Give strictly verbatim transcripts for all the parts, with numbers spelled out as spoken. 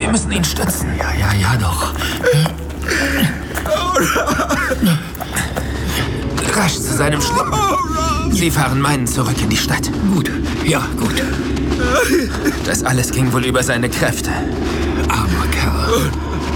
Wir müssen ihn stützen. Ja, ja, ja, doch. Rasch zu seinem Schlitten. Sie fahren meinen zurück in die Stadt. Gut, ja, gut. Das alles ging wohl über seine Kräfte. Armer Kerl.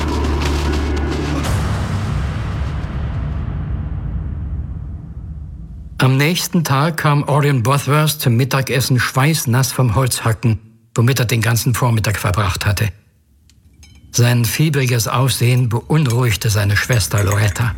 Am nächsten Tag kam Orion Bosworth zum Mittagessen schweißnass vom Holzhacken, womit er den ganzen Vormittag verbracht hatte. Sein fiebriges Aussehen beunruhigte seine Schwester Loretta.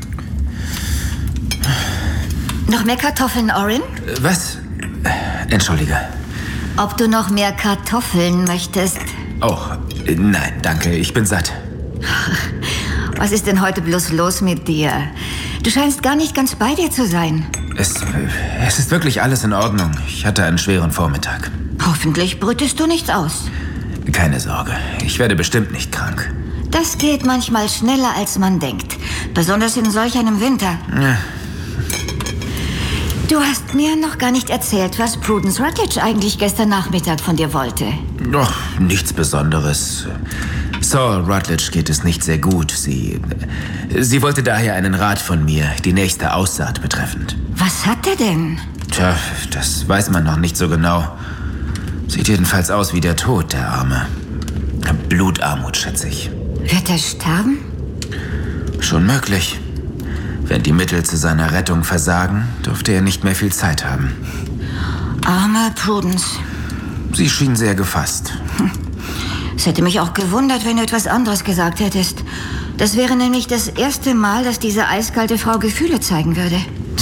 Noch mehr Kartoffeln, Orion? Was? Entschuldige. Ob du noch mehr Kartoffeln möchtest? Oh, nein, danke. Ich bin satt. Was ist denn heute bloß los mit dir? Du scheinst gar nicht ganz bei dir zu sein. Es, es ist wirklich alles in Ordnung. Ich hatte einen schweren Vormittag. Hoffentlich brütest du nichts aus. Keine Sorge. Ich werde bestimmt nicht krank. Das geht manchmal schneller, als man denkt. Besonders in solch einem Winter. Ja. Du hast mir noch gar nicht erzählt, was Prudence Rutledge eigentlich gestern Nachmittag von dir wollte. Doch, nichts Besonderes. Saul Rutledge geht es nicht sehr gut. Sie, sie wollte daher einen Rat von mir, die nächste Aussaat betreffend. Was hat er denn? Tja, das weiß man noch nicht so genau. Sieht jedenfalls aus wie der Tod, der Arme. Blutarmut, schätze ich. Wird er sterben? Schon möglich. Wenn die Mittel zu seiner Rettung versagen, dürfte er nicht mehr viel Zeit haben. Arme Prudence. Sie schien sehr gefasst. Hm. Es hätte mich auch gewundert, wenn du etwas anderes gesagt hättest. Das wäre nämlich das erste Mal, dass diese eiskalte Frau Gefühle zeigen würde.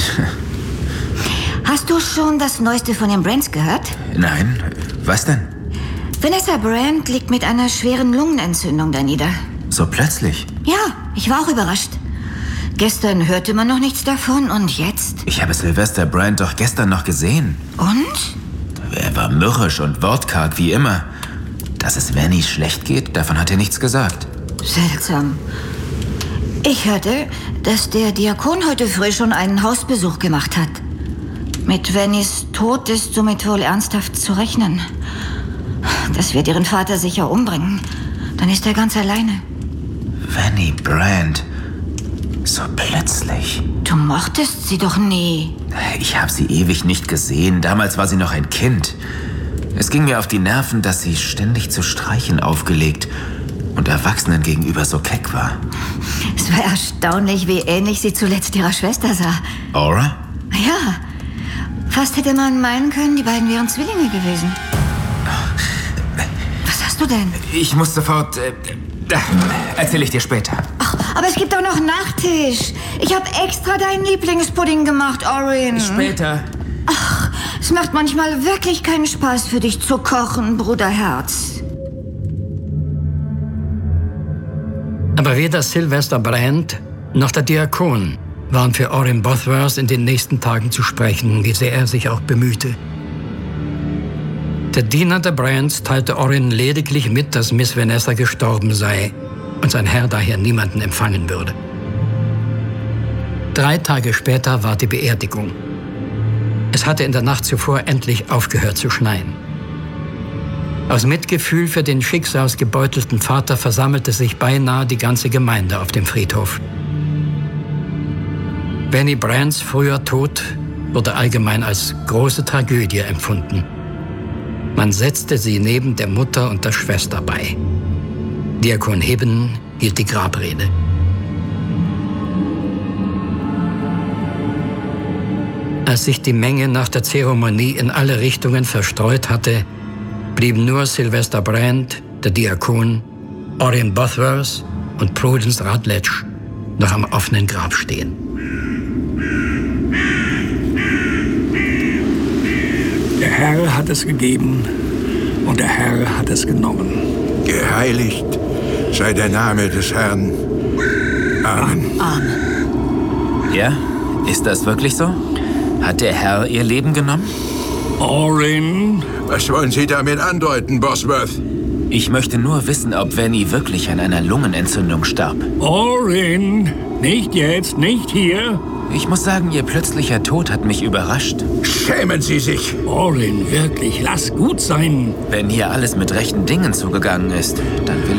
Hast du schon das Neueste von den Brands gehört? Nein. Was denn? Vanessa Brand liegt mit einer schweren Lungenentzündung da nieder. So plötzlich? Ja, ich war auch überrascht. Gestern hörte man noch nichts davon und jetzt? Ich habe Sylvester Brand doch gestern noch gesehen. Und? Er war mürrisch und wortkarg wie immer. Dass es Vanny schlecht geht, davon hat er nichts gesagt. Seltsam. Ich hörte, dass der Diakon heute früh schon einen Hausbesuch gemacht hat. Mit Vannys Tod ist somit wohl ernsthaft zu rechnen. Das wird ihren Vater sicher umbringen. Dann ist er ganz alleine. Vanny Brand. So plötzlich. Du mochtest sie doch nie. Ich habe sie ewig nicht gesehen. Damals war sie noch ein Kind. Es ging mir auf die Nerven, dass sie ständig zu Streichen aufgelegt und Erwachsenen gegenüber so keck war. Es war erstaunlich, wie ähnlich sie zuletzt ihrer Schwester sah. Aura? Ja. Fast hätte man meinen können, die beiden wären Zwillinge gewesen. Was hast du denn? Ich muss sofort... Äh, äh, erzähl ich dir später. Ach, aber es gibt doch noch Nachtisch. Ich habe extra deinen Lieblingspudding gemacht, Orion. Später. Ach, es macht manchmal wirklich keinen Spaß für dich zu kochen, Bruderherz. Aber weder Sylvester Brand noch der Diakon waren für Orion Bosworth in den nächsten Tagen zu sprechen, wie sehr er sich auch bemühte. Der Diener der Brands teilte Orion lediglich mit, dass Miss Vanessa gestorben sei und sein Herr daher niemanden empfangen würde. Drei Tage später war die Beerdigung. Es hatte in der Nacht zuvor endlich aufgehört zu schneien. Aus Mitgefühl für den schicksalsgebeutelten Vater versammelte sich beinahe die ganze Gemeinde auf dem Friedhof. Vanny Brands früher Tod wurde allgemein als große Tragödie empfunden. Man setzte sie neben der Mutter und der Schwester bei. Diakon Hibben hielt die Grabrede. Als sich die Menge nach der Zeremonie in alle Richtungen verstreut hatte, blieben nur Sylvester Brand, der Diakon, Orion Bosworth und Prudence Rutledge noch am offenen Grab stehen. Der Herr hat es gegeben und der Herr hat es genommen. Geheiligt sei der Name des Herrn. Amen. Amen. Ja? Ist das wirklich so? Hat der Herr ihr Leben genommen? Orion? Was wollen Sie damit andeuten, Bosworth? Ich möchte nur wissen, ob Vanny wirklich an einer Lungenentzündung starb. Orion? Nicht jetzt, nicht hier. Ich muss sagen, ihr plötzlicher Tod hat mich überrascht. Schämen Sie sich! Orion, wirklich, lass gut sein. Wenn hier alles mit rechten Dingen zugegangen ist, dann will